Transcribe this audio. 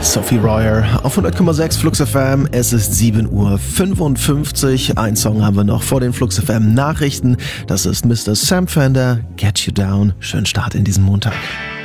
Sophie Royer auf 100,6 Flux FM. Es ist 7:55 Uhr. Ein Song haben wir noch vor den Flux FM Nachrichten. Das ist Mr. Sam Fender, Get You Down. Schönen Start in diesen Montag.